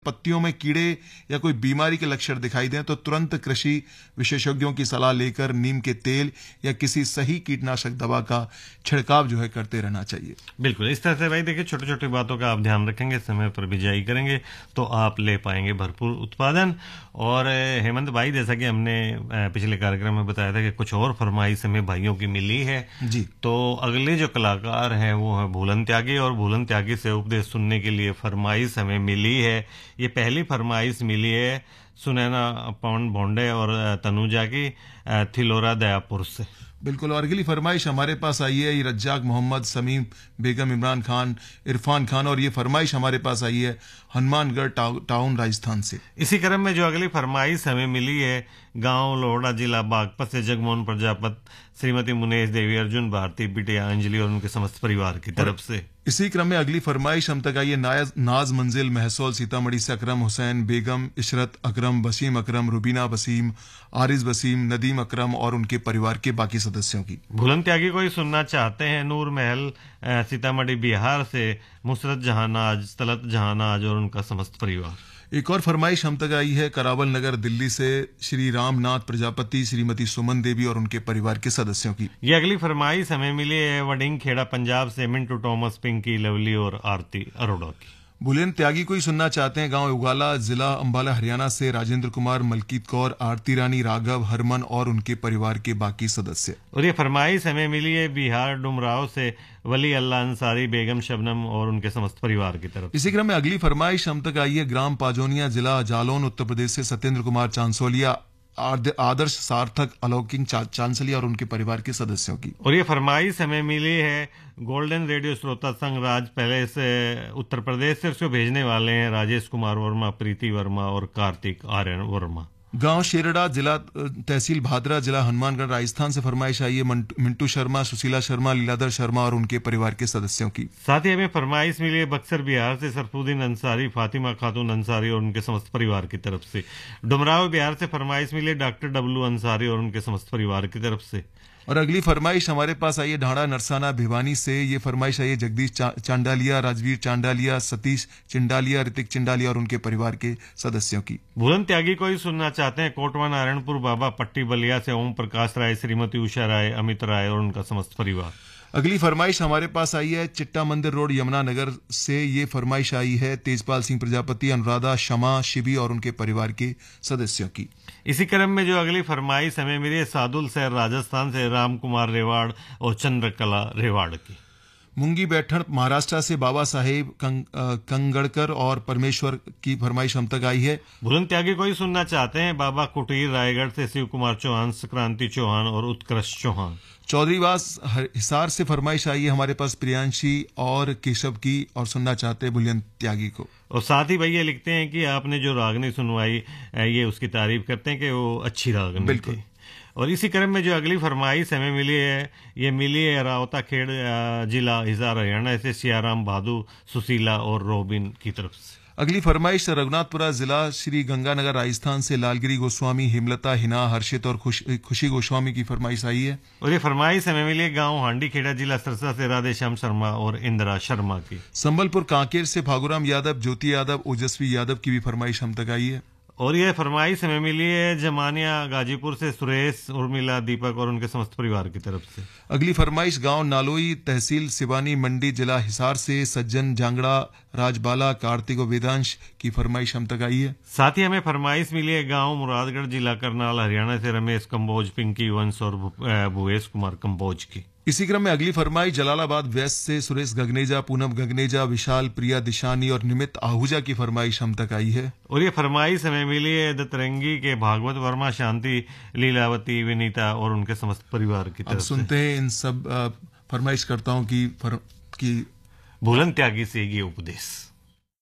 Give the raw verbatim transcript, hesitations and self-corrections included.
पत्तियों में कीड़े या कोई बीमारी के लक्षण दिखाई दें तो तुरंत कृषि विशेषज्ञों की सलाह लेकर नीम के तेल या किसी सही कीटनाशक दवा का छिड़काव जो है करते रहना चाहिए। बिल्कुल, इस तरह से भाई देखिए छोटी छोटी बातों का आप ध्यान रखेंगे, समय पर बिजाई करेंगे तो आप ले पाएंगे भरपूर उत्पादन। और हेमंत भाई, जैसा कि हमने पिछले कार्यक्रम में बताया था कि कुछ और फरमाइश हमें भाइयों की मिली है जी, तो अगले जो कलाकार हैं वो है भूलन त्यागी, और भूलन त्यागी से उपदेश सुनने के लिए फरमाइश हमें मिली है। ये पहली फरमाइश मिली है सुनैना पवन भोंडे और तनुजा की थिलोरा दयापुर से। बिल्कुल, और अगली फरमाइश हमारे पास आई है ये रज्जाक मोहम्मद, समीम बेगम, इमरान खान, इरफान खान, और ये फरमाइश हमारे पास आई है हनुमानगढ़ टाउन राजस्थान से। इसी क्रम में जो अगली फरमाइश हमें मिली है गांव लोहड़ा जिला बागपत से जगमोहन प्रजापत, श्रीमती मुनेश देवी, अर्जुन भारती, बिटिया अंजलि और उनके समस्त परिवार की तरफ से। इसी क्रम में अगली फरमाइश हम तक आई है नाज मंजिल महसौल सीतामढ़ी से अकरम हुसैन, बेगम, इशरत अकरम, वसीम अकरम, रुबीना वसीम, आरिज वसीम, नदीम अकरम और उनके परिवार के बाकी सदस्यों की। भूलन त्यागी को ही सुनना चाहते हैं नूर महल सीतामढ़ी बिहार से मुसरत जहानाज, तलत जहानाज और उनका समस्त परिवार। एक और फरमाइश हम तक आई है करावल नगर दिल्ली से श्री रामनाथ प्रजापति, श्रीमती सुमन देवी और उनके परिवार के सदस्यों की। ये अगली फरमाइश हमें मिली है वडिंग खेड़ा पंजाब से मिंटू टॉमस, पिंकी, लवली और आरती अरोड़ा की। भूलन त्यागी को ही सुनना चाहते हैं गांव उगाला जिला अंबाला हरियाणा से राजेंद्र कुमार, मलकीत कौर, आरती रानी, राघव, हरमन और उनके परिवार के बाकी सदस्य। और ये फरमाइश हमें मिली है बिहार डुमराव से वली अल्लाह अंसारी, बेगम शबनम और उनके समस्त परिवार की तरफ। इसी क्रम में अगली फरमाइश हम तक आई है ग्राम पाजोनिया जिला जालौन उत्तर प्रदेश से सत्येंद्र कुमार चांसोलिया, आदर्श सार्थक, अलौकिक चांसलिया और उनके परिवार के सदस्यों की। और ये फरमाइश हमें मिली है गोल्डन रेडियो श्रोता संघ राज पहले से उत्तर प्रदेश से। उसको भेजने वाले हैं राजेश कुमार वर्मा, प्रीति वर्मा और कार्तिक आर्यन वर्मा। गांव शेरड़ा जिला तहसील भादरा जिला हनुमानगढ़ राजस्थान से फरमाइश आई है मिंटू शर्मा, सुशीला शर्मा, लीलाधर शर्मा और उनके परिवार के सदस्यों की। साथ ही हमें फरमाइश मिली है बक्सर बिहार से सरफुद्दीन अंसारी, फातिमा खातून अंसारी और उनके समस्त परिवार की तरफ से। डुमराव बिहार से फरमाइश मिली है डॉक्टर डब्लू अंसारी और उनके समस्त परिवार की तरफ से। और अगली फरमाइश हमारे पास आई है ढाणा नरसाना भिवानी से। ये फरमाइश आई है जगदीश चा, चांडालिया, राजवीर चांडालिया, सतीश चिंडालिया, ऋतिक चिंडालिया और उनके परिवार के सदस्यों की। भूलन त्यागी को ही सुनना चाहते हैं कोटवा नारायणपुर बाबा पट्टी बलिया से ओम प्रकाश राय, श्रीमती उषा राय, अमित राय और उनका समस्त परिवार। अगली फरमाइश हमारे पास आई है चिट्टा मंदिर रोड यमुनानगर से। ये फरमाइश आई है तेजपाल सिंह प्रजापति, अनुराधा, शमा, शिबी और उनके परिवार के सदस्यों की। इसी क्रम में जो अगली फरमाइश हमें मिली है सादुल शहर राजस्थान से राम कुमार रेवाड़ और चंद्रकला रेवाड़ की। मुंगी बैठन महाराष्ट्र से बाबा साहेब कंग, कंगड़कर और परमेश्वर की फरमाइश हम तक आई है। भूलन त्यागी को ही सुनना चाहते हैं बाबा कुटीर रायगढ़ से शिव कुमार चौहान, संक्रांति चौहान और उत्कृष्ट चौहान। चौधरीवास हिसार से फरमाइश आई है हमारे पास प्रियांशी और केशव की और सुनना चाहते हैं भूलन त्यागी को। और साथ ही भैया लिखते हैं कि आपने जो रागनी सुनवाई ये उसकी तारीफ करते हैं कि वो अच्छी रागनी थी। और इसी क्रम में जो अगली फरमाइश हमें मिली है ये मिली है रावता खेड़ जिला हिसार हरियाणा से सियाराम भादू, सुशीला और रोबिन की तरफ से। अगली फरमाइश रघुनाथपुरा जिला श्री गंगानगर राजस्थान से लालगिरी गोस्वामी, हेमलता, हिना, हर्षित और खुश, खुशी गोस्वामी की फरमाइश आई है। और ये फरमाइश हमें मिली है गांव हांडी खेड़ा जिला सरसा से राधे श्याम शर्मा और इंदिरा शर्मा की। संबलपुर कांकेर से फागुराम यादव, ज्योति यादव, ओजस्वी यादव की भी फरमाइश हम तक आई है। और यह फरमाइश हमें मिली है जमानिया गाजीपुर से सुरेश, उर्मिला, दीपक और उनके समस्त परिवार की तरफ से। अगली फरमाइश गांव नालोई तहसील सिवानी मंडी जिला हिसार से सज्जन जांगड़ा, राजबाला, कार्तिक और वेदांश की फरमाइश हम तक आई है। साथ ही हमें फरमाइश मिली है गांव मुरादगढ़ जिला करनाल हरियाणा से रमेश कंबोज, पिंकी वंश और भुवेश कुमार कंबोज की। इसी क्रम में अगली फरमाइश जलालाबाद वेस्ट से सुरेश गगनेजा, पूनम गगनेजा, विशाल, प्रिया दिशानी और निमित आहूजा की फरमाइश हम तक आई है। और ये फरमाइश हमें मिली है दतरंगी के भागवत वर्मा, शांति, लीलावती, विनीता और उनके समस्त परिवार की तरफ से। सुनते हैं इन सब फरमाइश करताओं की, फर, की भूलन त्यागी से ये उपदेश।